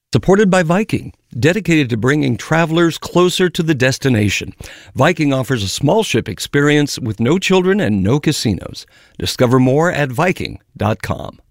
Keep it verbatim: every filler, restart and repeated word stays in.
Supported by Viking, dedicated to bringing travelers closer to the destination. Viking offers a small ship experience with no children and no casinos. Discover more at Viking dot com.